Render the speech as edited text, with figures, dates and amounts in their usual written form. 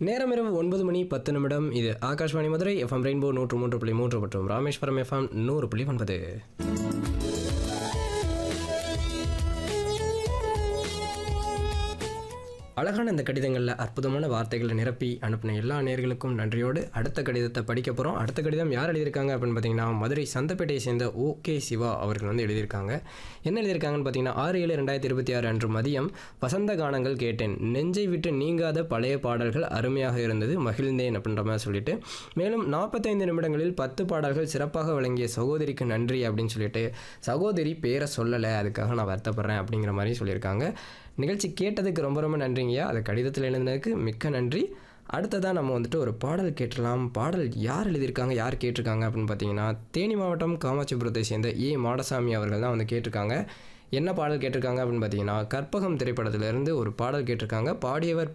நேரம் இரவு 9:10 இது ஆகாஷ்வாணி மதுரை எஃப்எம் ரெயின்போ 103.3 மற்றும் ராமேஸ்வரம் எஃப்எம் 100.9. அழகான இந்த கடிதங்களில் அற்புதமான வார்த்தைகளை நிரப்பி அனுப்பின எல்லா நேயர்களுக்கும் நன்றியோடு அடுத்த கடிதத்தை படிக்க போகிறோம். அடுத்த கடிதம் யார் எழுதியிருக்காங்க அப்படின்னு பார்த்தீங்கன்னா, மதுரை சந்தப்பேட்டையை சேர்ந்த ஓகே சிவா அவர்கள் வந்து எழுதியிருக்காங்க. என்ன எழுதியிருக்காங்கன்னு பார்த்தீங்கன்னா, 6/7/2026 அன்று மதியம் வசந்த கானங்கள் கேட்டேன், நெஞ்சை விட்டு நீங்காத பழைய பாடல்கள் அருமையாக இருந்தது, மகிழ்ந்தேன் அப்படின்ற மாதிரி சொல்லிட்டு, மேலும் 45 நிமிடங்களில் 10 பாடல்கள் சிறப்பாக வழங்கிய சகோதரிக்கு நன்றி அப்படின்னு சொல்லிட்டு, சகோதரி பேரை சொல்லலை, அதுக்காக நான் வருத்தப்படுறேன் அப்படிங்கிற மாதிரி சொல்லியிருக்காங்க. நிகழ்ச்சி கேட்டதுக்கு ரொம்ப ரொம்ப நன்றிங்கய்யா. அது கடிதத்தில் எழுதினதுக்கு மிக்க நன்றி. அடுத்ததாக நம்ம வந்துட்டு ஒரு பாடல் கேட்டலாம். பாடல் யார் எழுதியிருக்காங்க, யார் கேட்டிருக்காங்க அப்படின்னு பார்த்தீங்கன்னா, தேனி மாவட்டம் காமாட்சிபுரத்தை சேர்ந்த மாடசாமி அவர்கள் தான் வந்து கேட்டிருக்காங்க. என்ன பாடல் கேட்டிருக்காங்க அப்படின்னு பார்த்தீங்கன்னா, கற்பகம் திரைப்படத்திலிருந்து ஒரு பாடல் கேட்டிருக்காங்க. பாடியவர்